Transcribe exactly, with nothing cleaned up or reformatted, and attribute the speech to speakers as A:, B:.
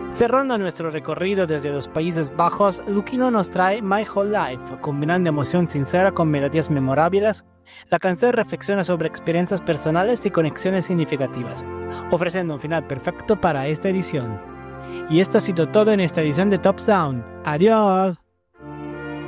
A: Cerrando nuestro recorrido desde los Países Bajos, Luchino nos trae My Whole Life, combinando emoción sincera con melodías memorables. La canción reflexiona sobre experiencias personales y conexiones significativas, ofreciendo un final perfecto para esta edición. Y esto ha sido todo en esta edición de Top Sound. ¡Adiós!